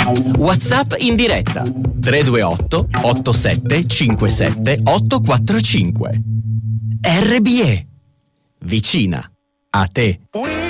WhatsApp in diretta 328 87 57 845. RBE. Vicina a te.